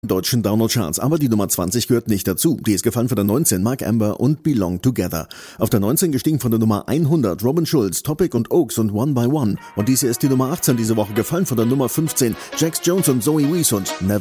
deutschen Download-Charts, aber die Nummer 20 gehört nicht dazu. Die ist gefallen von der 19 Mark Amber und Belong Together. Auf der 19 gestiegen von der Nummer 100 Robin Schulz, Topic und Oaks und One by One. Und dies hier ist die Nummer 18 diese Woche, gefallen von der Nummer 15 Jax Jones und Zoe Wees und Never